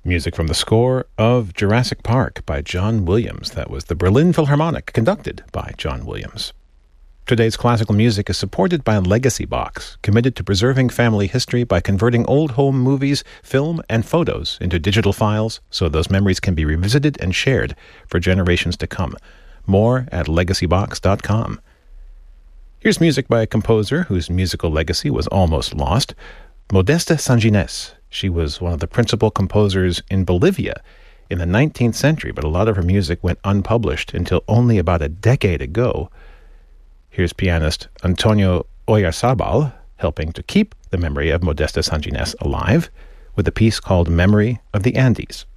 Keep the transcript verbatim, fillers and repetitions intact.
Music from the score of Jurassic Park by John Williams. That was the Berlin Philharmonic, conducted by John Williams. Today's classical music is supported by Legacy Box, committed to preserving family history by converting old home movies, film, and photos into digital files so those memories can be revisited and shared for generations to come. More at legacy box dot com. Here's music by a composer whose musical legacy was almost lost, Modeste Sanginés. She was one of the principal composers in Bolivia in the nineteenth century, but a lot of her music went unpublished until only about a decade ago. Here's pianist Antonio Oyarzabal helping to keep the memory of Modeste Sanginés alive with a piece called Memory of the Andes.